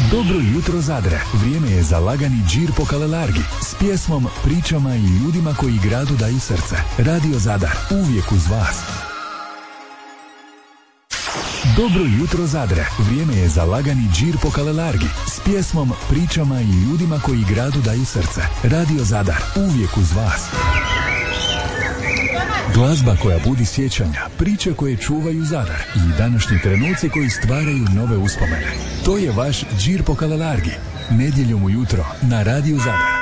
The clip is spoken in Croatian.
Dobro jutro Zadre, vrijeme je za lagani džir po Kalelargi s pjesmom, pričama i ljudima koji gradu daju srce. Radio Zadar, uvijek uz vas. Dobro jutro Zadre, vrijeme je za lagani džir po Kalelargi s pjesmom, pričama i ljudima koji gradu daju srce. Radio Zadar, uvijek uz vas. Glazba koja budi sjećanja, priče koje čuvaju Zadar i današnji trenuci koji stvaraju nove uspomene. To je vaš džir po Kalelargi, nedjeljom ujutro na Radio Zadar.